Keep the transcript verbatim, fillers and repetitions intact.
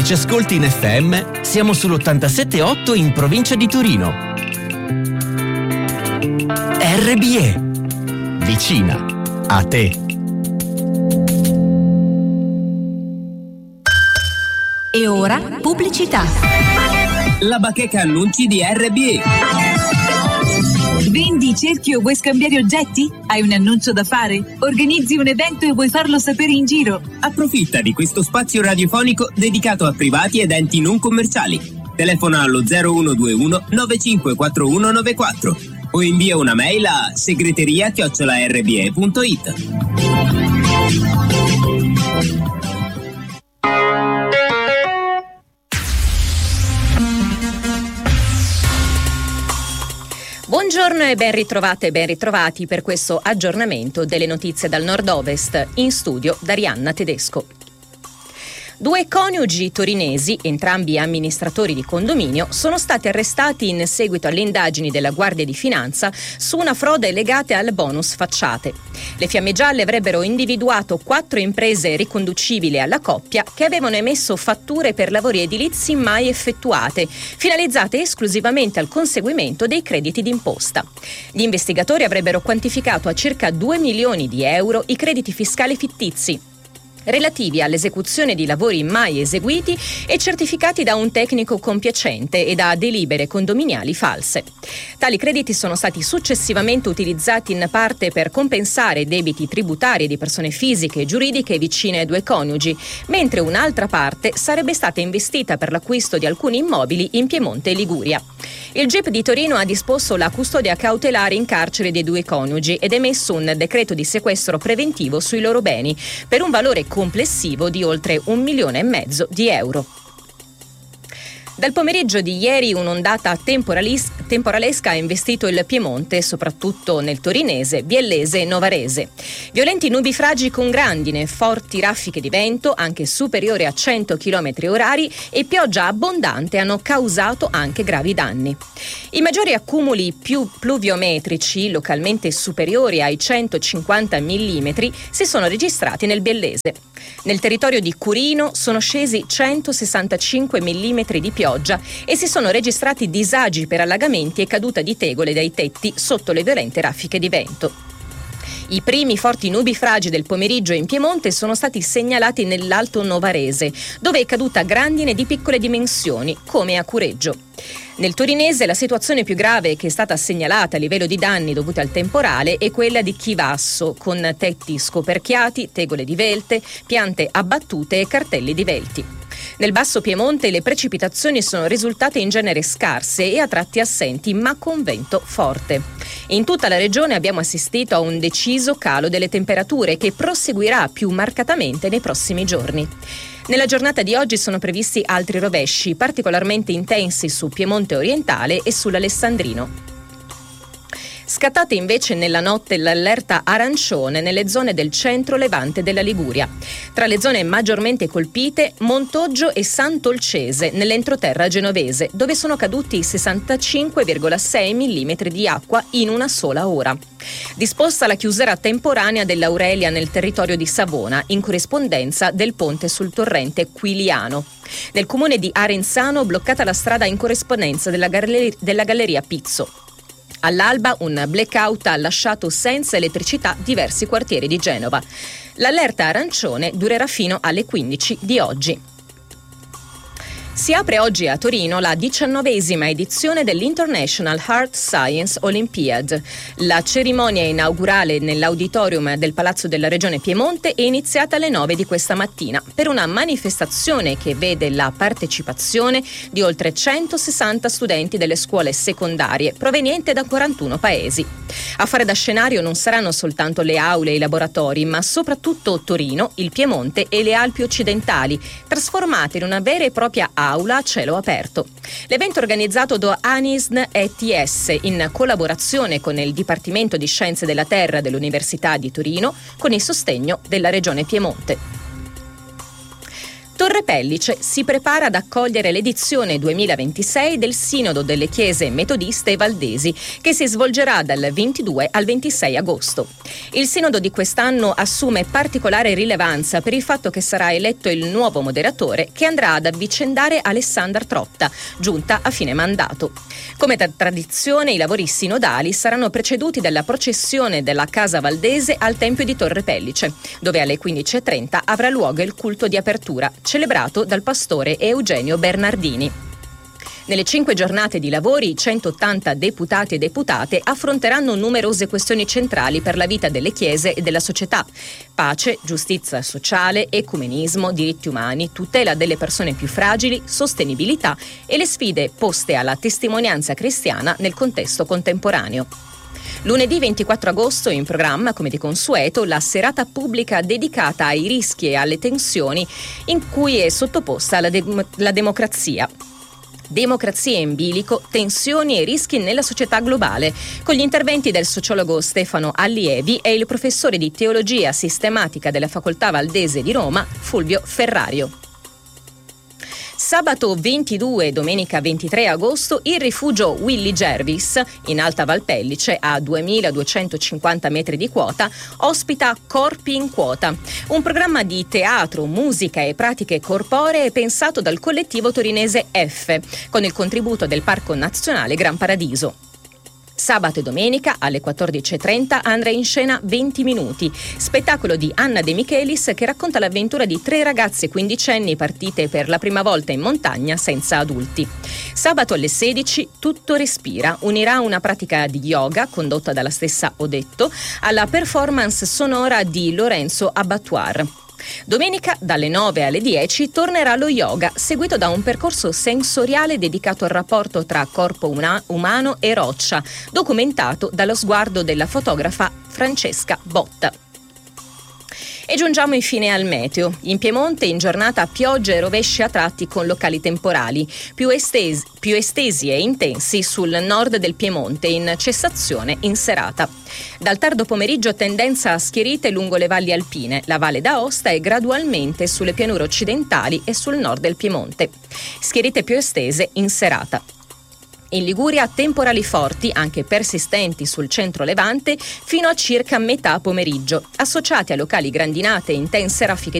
Se ci ascolti in F M, siamo sull'ottantasette virgola otto in provincia di Torino. R B E, vicina a te. E ora pubblicità. La bacheca annunci di R B E. Vendi, cerchi o vuoi scambiare oggetti? Hai un annuncio da fare? Organizzi un evento e vuoi farlo sapere in giro? Approfitta di questo spazio radiofonico dedicato a privati ed enti non commerciali. Telefona allo zero uno due uno nove cinque quattro uno nove quattro o invia una mail a segreteria chiocciola r b e punto it. Buongiorno e ben ritrovate e ben ritrovati per questo aggiornamento delle notizie dal nord-ovest. In studio Darianna Tedesco. Due coniugi torinesi, entrambi amministratori di condominio, sono stati arrestati in seguito alle indagini della Guardia di Finanza su una frode legata al bonus facciate. Le Fiamme Gialle avrebbero individuato quattro imprese riconducibili alla coppia che avevano emesso fatture per lavori edilizi mai effettuate, finalizzate esclusivamente al conseguimento dei crediti d'imposta. Gli investigatori avrebbero quantificato a circa due milioni di euro i crediti fiscali fittizi relativi all'esecuzione di lavori mai eseguiti e certificati da un tecnico compiacente e da delibere condominiali false. Tali crediti sono stati successivamente utilizzati in parte per compensare debiti tributari di persone fisiche e giuridiche vicine ai due coniugi, mentre un'altra parte sarebbe stata investita per l'acquisto di alcuni immobili in Piemonte e Liguria. Il G I P di Torino ha disposto la custodia cautelare in carcere dei due coniugi ed emesso un decreto di sequestro preventivo sui loro beni per un valore complessivo di oltre un milione e mezzo di euro. Dal pomeriggio di ieri un'ondata temporalis- temporalesca ha investito il Piemonte, soprattutto nel torinese, biellese e novarese. Violenti nubifragi con grandine, forti raffiche di vento, anche superiori a cento chilometri orari, e pioggia abbondante hanno causato anche gravi danni. I maggiori accumuli più pluviometrici, localmente superiori ai centocinquanta millimetri, si sono registrati nel biellese. Nel territorio di Curino sono scesi centosessantacinque millimetri di pioggia e si sono registrati disagi per allagamenti e caduta di tegole dai tetti sotto le violente raffiche di vento. I primi forti nubifragi del pomeriggio in Piemonte sono stati segnalati nell'Alto Novarese, dove è caduta grandine di piccole dimensioni, come a Cureggio. Nel torinese la situazione più grave che è stata segnalata a livello di danni dovuti al temporale è quella di Chivasso, con tetti scoperchiati, tegole divelte, piante abbattute e cartelli divelti. Nel Basso Piemonte le precipitazioni sono risultate in genere scarse e a tratti assenti, ma con vento forte. In tutta la regione abbiamo assistito a un deciso calo delle temperature che proseguirà più marcatamente nei prossimi giorni. Nella giornata di oggi sono previsti altri rovesci, particolarmente intensi su Piemonte orientale e sull'Alessandrino. Scattate invece nella notte l'allerta arancione nelle zone del centro-levante della Liguria. Tra le zone maggiormente colpite, Montoggio e Sant'Olcese, nell'entroterra genovese, dove sono caduti sessantacinque virgola sei millimetri di acqua in una sola ora. Disposta la chiusura temporanea dell'Aurelia nel territorio di Savona, in corrispondenza del ponte sul torrente Quiliano. Nel comune di Arenzano, bloccata la strada in corrispondenza della, galleria, della Galleria Pizzo. All'alba un blackout ha lasciato senza elettricità diversi quartieri di Genova. L'allerta arancione durerà fino alle quindici di oggi. Si apre oggi a Torino la diciannovesima edizione dell'International Heart Science Olympiad. La cerimonia inaugurale nell'auditorium del Palazzo della Regione Piemonte è iniziata alle nove di questa mattina per una manifestazione che vede la partecipazione di oltre centosessanta studenti delle scuole secondarie provenienti da quarantuno paesi. A fare da scenario non saranno soltanto le aule e i laboratori, ma soprattutto Torino, il Piemonte e le Alpi occidentali, trasformate in una vera e propria aula a cielo aperto. L'evento organizzato da ANISN E T S in collaborazione con il Dipartimento di Scienze della Terra dell'Università di Torino con il sostegno della Regione Piemonte. Torre Pellice si prepara ad accogliere l'edizione duemilaventisei del Sinodo delle Chiese Metodiste e Valdesi, che si svolgerà dal ventidue al ventisei agosto. Il Sinodo di quest'anno assume particolare rilevanza per il fatto che sarà eletto il nuovo moderatore che andrà ad avvicendare Alessandra Trotta, giunta a fine mandato. Come da tradizione, i lavori sinodali saranno preceduti dalla processione della Casa Valdese al Tempio di Torre Pellice, dove alle quindici e trenta avrà luogo il culto di apertura, celebrato dal pastore Eugenio Bernardini. Nelle cinque giornate di lavori, centottanta deputati e deputate affronteranno numerose questioni centrali per la vita delle chiese e della società: pace, giustizia sociale, ecumenismo, diritti umani, tutela delle persone più fragili, sostenibilità e le sfide poste alla testimonianza cristiana nel contesto contemporaneo. Lunedì ventiquattro agosto in programma, come di consueto, la serata pubblica dedicata ai rischi e alle tensioni in cui è sottoposta la, de- la democrazia. Democrazia in bilico, tensioni e rischi nella società globale, con gli interventi del sociologo Stefano Allievi e il professore di teologia sistematica della Facoltà Valdese di Roma, Fulvio Ferrario. Sabato ventidue e domenica ventitré agosto il rifugio Willy Jervis, in Alta Valpellice, a duemiladuecentocinquanta metri di quota, ospita Corpi in Quota, un programma di teatro, musica e pratiche corporee pensato dal collettivo torinese F, con il contributo del Parco Nazionale Gran Paradiso. Sabato e domenica alle quattordici e trenta andrà in scena venti minuti, spettacolo di Anna De Michelis che racconta l'avventura di tre ragazze quindicenni partite per la prima volta in montagna senza adulti. Sabato alle sedici Tutto Respira unirà una pratica di yoga condotta dalla stessa Odetto alla performance sonora di Lorenzo Abattoir. Domenica dalle nove alle dieci tornerà lo yoga, seguito da un percorso sensoriale dedicato al rapporto tra corpo una- umano e roccia, documentato dallo sguardo della fotografa Francesca Botta. E giungiamo infine al meteo. In Piemonte in giornata piogge e rovesci a tratti con locali temporali, più estesi, più estesi e intensi sul nord del Piemonte, in cessazione in serata. Dal tardo pomeriggio tendenza a schierite lungo le valli alpine, la Valle d'Aosta e gradualmente sulle pianure occidentali e sul nord del Piemonte. Schierite più estese in serata. In Liguria temporali forti, anche persistenti sul centro levante, fino a circa metà pomeriggio, associati a locali grandinate e intense raffiche